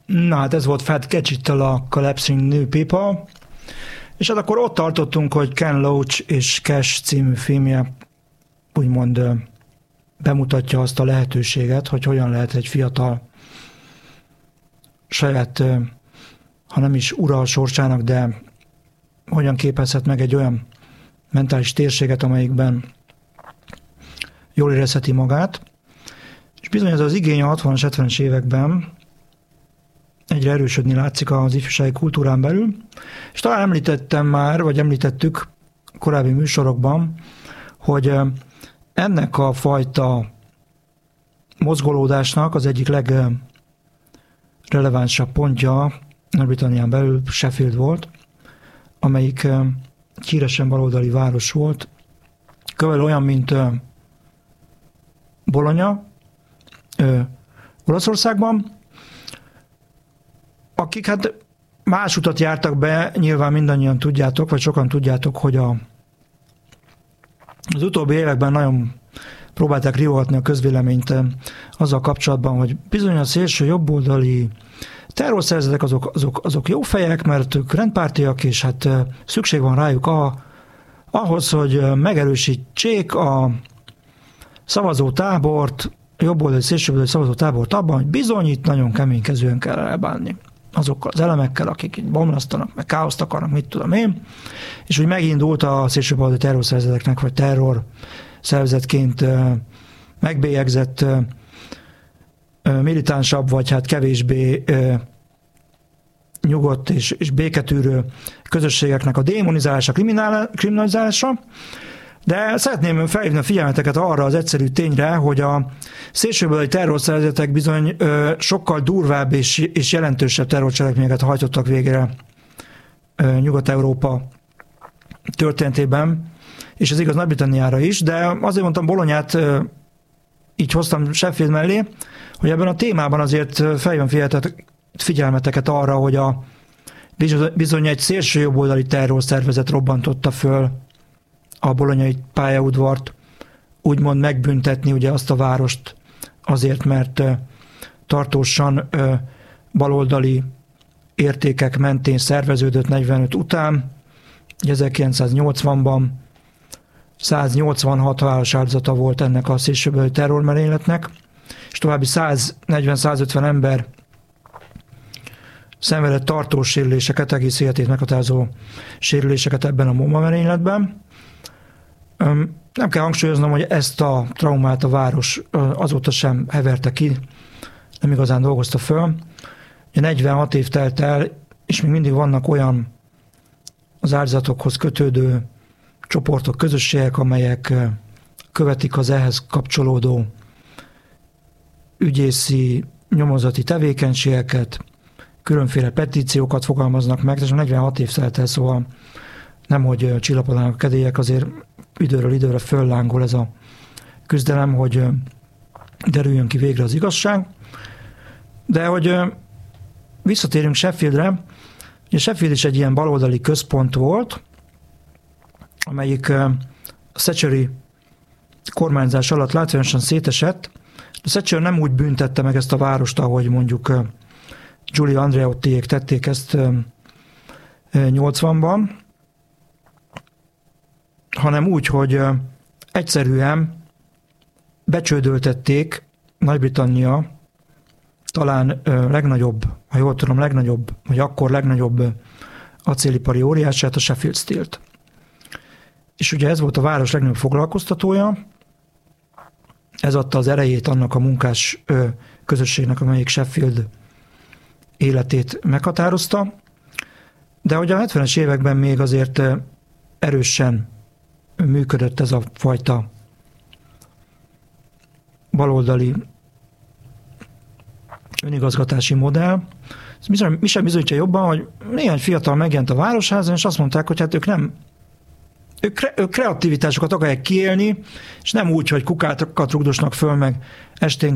Na hát ez volt Fat Gadget-tel a Collapsing New People, és hát akkor ott tartottunk, hogy Ken Loach és Cash című filmje úgymond bemutatja azt a lehetőséget, hogy hogyan lehet egy fiatal saját, ha nem is ura a sorsának, de hogyan képezhet meg egy olyan mentális térséget, amelyikben jól érezheti magát. És bizony ez az igény a 60-as, 70-es években egyre erősödni látszik az ifjúsági kultúrán belül, és talán említettem már, vagy említettük korábbi műsorokban, hogy ennek a fajta mozgolódásnak az egyik legrelevánsabb pontja Nagy-Britannián belül Sheffield volt, amelyik híresen baloldali város volt, körülbelül olyan, mint Bologna, Olaszországban, akik hát más utat jártak be, nyilván mindannyian tudjátok, vagy sokan tudjátok, hogy az utóbbi években nagyon próbálták riogatni a közvéleményt azzal kapcsolatban, hogy bizony a szélső jobboldali terrorszervezetek azok jó fejek, mert ők rendpártiak, és hát szükség van rájuk ahhoz, hogy megerősítsék a szavazótábort, jobboldali, szélsőjobboldali szavazótábort abban, hogy bizony itt nagyon keménykezően kell elbánni azokkal az elemekkel, akik itt bomlasztanak, meg káoszt akarnak, mit tudom én, és úgy megindult a szélsőjobboldali terrorszervezeteknek, vagy terror szervezetként megbélyegzett militánsabb, vagy hát kevésbé nyugodt és béketűrő közösségeknek a démonizálása, kriminalizálása. De szeretném felhívni a figyelmeteket arra az egyszerű tényre, hogy a szélsőjobboldali terrorszervezetek bizony sokkal durvább és jelentősebb terrorcselekményeket hajtottak végre Nyugat-Európa történetében, és ez igaz Nagy-Britanniára is, de azért mondtam Bolonyát, így hoztam Sheffield mellé, hogy ebben a témában azért felhívom figyelmeteket arra, hogy bizony egy szélsőjobboldali terrorszervezet robbantotta föl a bolonyai pályaudvart, úgymond megbüntetni ugye azt a várost azért, mert tartósan baloldali értékek mentén szerveződött 45 után. 1980-ban 186 halálos áldozata volt ennek a szélsőjobboldali terrormerényletnek, és további 140-150 ember szenvedett tartós sérüléseket, egész életét meghatározó sérüléseket ebben a bombamerényletben. Nem kell hangsúlyoznom, hogy ezt a traumát a város azóta sem heverte ki, nem igazán dolgozta föl. 46 év telt el, és még mindig vannak olyan az áldozatokhoz kötődő csoportok, közösségek, amelyek követik az ehhez kapcsolódó ügyészi, nyomozati tevékenységeket, különféle petíciókat fogalmaznak meg, és 46 év telt el, szóval nemhogy csillapodnak a kedélyek, azért időről időre föllángol ez a küzdelem, hogy derüljön ki végre az igazság. De hogy visszatérünk Sheffieldre, ugye Sheffield is egy ilyen baloldali központ volt, amelyik a Thatcheri kormányzás alatt látványosan szétesett. A Thatcher nem úgy büntette meg ezt a várost, ahogy mondjuk Giulio Andreottiék tették ezt 80-ban, hanem úgy, hogy egyszerűen becsődöltették Nagy-Britannia talán legnagyobb, ha jól tudom, legnagyobb, vagy akkor legnagyobb acélipari óriását, a Sheffield Steel-t. És ugye ez volt a város legnagyobb foglalkoztatója, ez adta az erejét annak a munkás közösségnek, amelyik Sheffield életét meghatározta, de hogy a 70-es években még azért erősen működött ez a fajta baloldali önigazgatási modell. Mi sem bizonyítja jobban, hogy néhány fiatal megjelent a városházon, és azt mondták, hogy hát ők kreativitásokat akarják kiélni, és nem úgy, hogy kukákat rugdosnak föl, meg estén